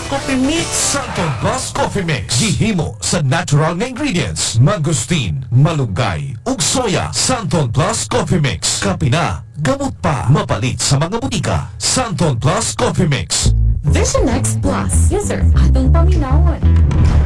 Coffee Mix. Santon Plus Coffee Mix. Gihimo sa natural nga ingredients. Mangustin, malunggay, ug soya. Santon Plus Coffee Mix. Kape na, gamot pa. Mapalit sa mga butika. Santon Plus Coffee Mix. Vision X Plus. Yes, sir. Atong paminawon.